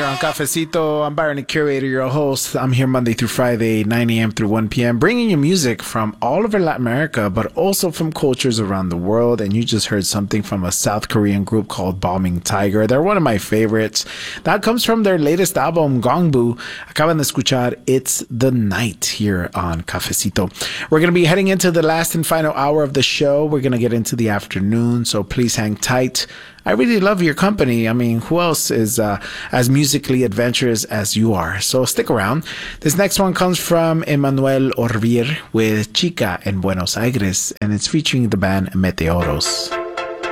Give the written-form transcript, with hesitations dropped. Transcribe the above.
here on Cafecito. I'm Byron, the curator, your host. I'm here Monday through Friday, 9 a.m. through 1 p.m., bringing you music from all over Latin America, but also from cultures around the world. And you just heard something from a South Korean group called Bombing Tiger. They're one of my favorites. That comes from their latest album, Gongbu. Acaban de escuchar It's the Night here on Cafecito. We're going to be heading into the last and final hour of the show. We're going to get into the afternoon, so please hang tight. I really love your company. I mean, who else is as musically adventurous as you are? So stick around. This next one comes from Emmanuel Orvir with Chica en Buenos Aires, and it's featuring the band Meteoros.